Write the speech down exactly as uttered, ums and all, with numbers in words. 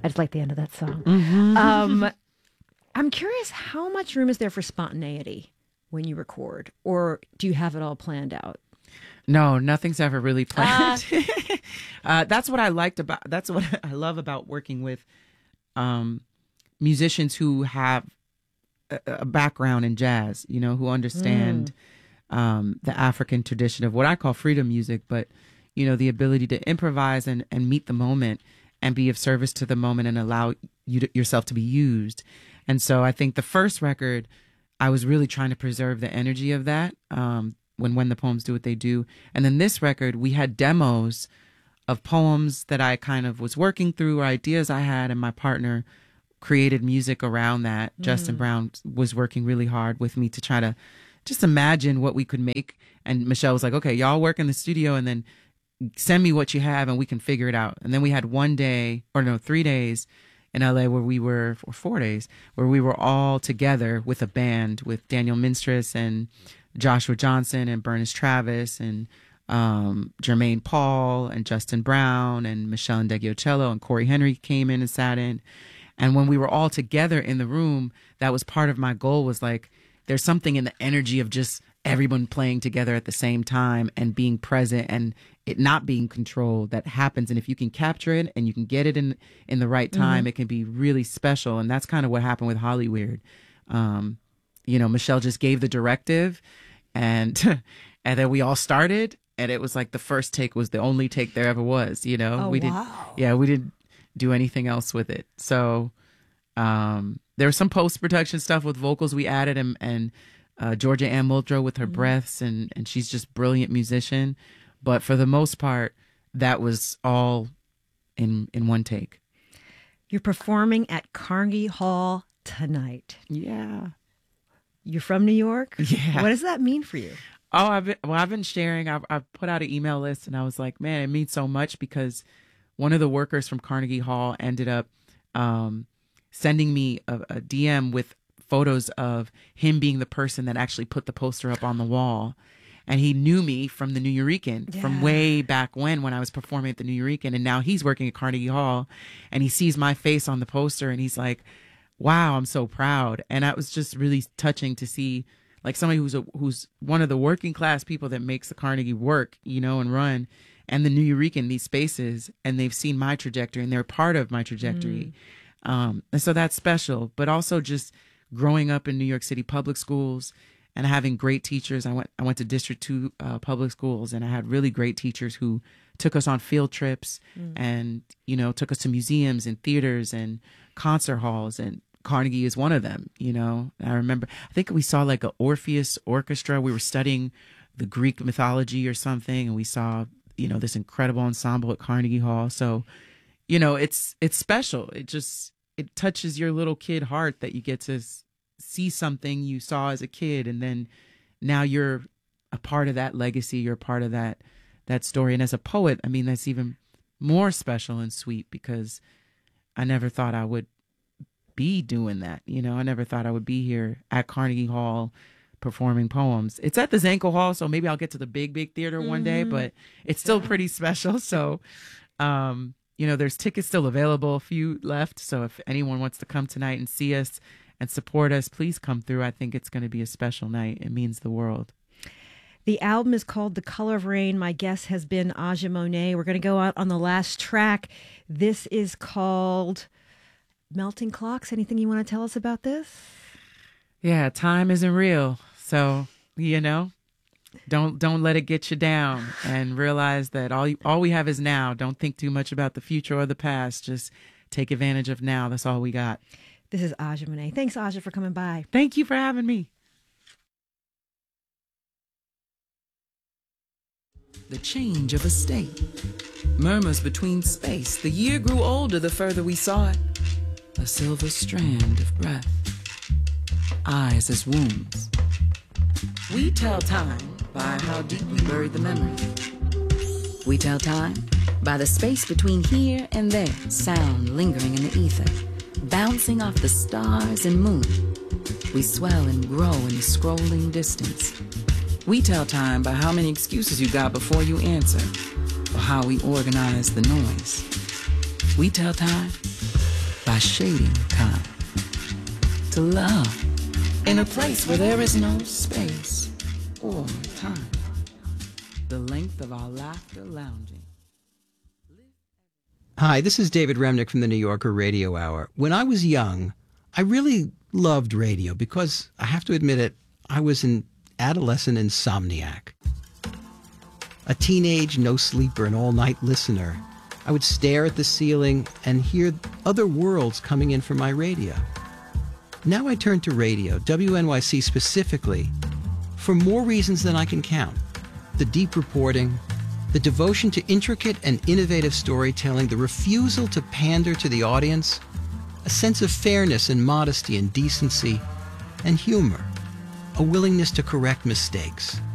I just like the end of that song. Mm-hmm. Um, I'm curious, how much room is there for spontaneity when you record? Or do you have it all planned out? No, nothing's ever really planned. Uh, uh, that's what I liked about, that's what I love about working with um, musicians who have a, a background in jazz, you know, who understand mm. um, the African tradition of what I call freedom music, but, you know, the ability to improvise and, and meet the moment and be of service to the moment and allow you to, yourself to be used. And so I think the first record, I was really trying to preserve the energy of that. Um, when when the poems do what they do. And then this record, we had demos of poems that I kind of was working through, or ideas I had, and my partner created music around that. Mm. Justin Brown was working really hard with me to try to just imagine what we could make. And Michelle was like, okay, y'all work in the studio and then send me what you have and we can figure it out. And then we had one day, or no, three days in L A where we were, or four days, where we were all together with a band with Daniel Minstress and Joshua Johnson and Bernice Travis and um, Jermaine Paul and Justin Brown and Michelle Ndegeocello and Corey Henry came in and sat in. And when we were all together in the room, that was part of my goal, was like, there's something in the energy of just everyone playing together at the same time and being present and it not being controlled that happens. And if you can capture it and you can get it in, in the right time, mm-hmm. it can be really special. And that's kind of what happened with Hollyweird. Um, you know, Michelle just gave the directive. And and then we all started, and it was like the first take was the only take there ever was, you know. Oh, we wow. didn't, yeah, we didn't do anything else with it. So um, there was some post-production stuff with vocals we added, and, and uh, Georgia Ann Muldrow with her mm-hmm. breaths, and, and she's just a brilliant musician. But for the most part, that was all in in one take. You're performing at Carnegie Hall tonight. Yeah. You're from New York? Yeah. What does that mean for you? Oh, I've been, well, I've been sharing. I've, I've put out an email list, and I was like, man, it means so much because one of the workers from Carnegie Hall ended up um, sending me a, a D M with photos of him being the person that actually put the poster up on the wall. And he knew me from the New Eurekan, yeah. from way back when, when I was performing at the New Eurekan. And now he's working at Carnegie Hall, and he sees my face on the poster, and he's like, wow, I'm so proud. And that was just really touching to see, like, somebody who's a, who's one of the working class people that makes the Carnegie work, you know, and run, and the New Eurekan, these spaces, and they've seen my trajectory and they're part of my trajectory. Mm. Um, and so that's special. But also just growing up in New York City public schools and having great teachers. I went I went to District two uh, public schools, and I had really great teachers who took us on field trips mm. and, you know, took us to museums and theaters and concert halls, and Carnegie is one of them. You know, I remember, I think we saw like an Orpheus orchestra. We were studying the Greek mythology or something, and we saw, you know, this incredible ensemble at Carnegie Hall. So, you know, it's it's special. It just, it touches your little kid heart that you get to see something you saw as a kid, and then now you're a part of that legacy. You're a part of that that story. And as a poet, I mean, that's even more special and sweet, because I never thought I would be doing that. You know, I never thought I would be here at Carnegie Hall performing poems. It's at the Zanko Hall, so maybe I'll get to the big, big theater mm-hmm. one day, but it's still yeah. pretty special. So, um, you know, there's tickets still available, a few left. So if anyone wants to come tonight and see us and support us, please come through. I think it's going to be a special night. It means the world. The album is called The Color of Rain. My guest has been Aja Monet. We're going to go out on the last track. This is called Melting Clocks. Anything you want to tell us about this? Yeah, time isn't real. So, you know, don't don't let it get you down, and realize that all you, all we have is now. Don't think too much about the future or the past. Just take advantage of now. That's all we got. This is Aja Monet. Thanks, Aja, for coming by. Thank you for having me. The change of a state, murmurs between space. The year grew older the further we saw it. A silver strand of breath, eyes as wounds. We tell time by how deep we buried the memory. We tell time by the space between here and there, sound lingering in the ether, bouncing off the stars and moon. We swell and grow in the scrolling distance. We tell time by how many excuses you got before you answer, or how we organize the noise. We tell time by shading time. To love in a place where there is no space or time. The length of our laughter lounging. Hi, this is David Remnick from the New Yorker Radio Hour. When I was young, I really loved radio because, I have to admit it, I was an adolescent insomniac. A teenage no-sleeper and all-night listener. I would stare at the ceiling and hear other worlds coming in from my radio. Now I turn to radio, W N Y C specifically, for more reasons than I can count. The deep reporting, the devotion to intricate and innovative storytelling, the refusal to pander to the audience, a sense of fairness and modesty and decency, and humor, a willingness to correct mistakes.